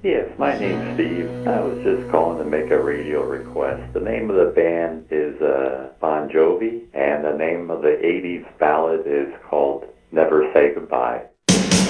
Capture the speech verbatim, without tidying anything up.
Yes, my name's Steve. I was just calling to make a radio request. The name of the band is uh, Bon Jovi, and the name of the eighties ballad is called Never Say Goodbye.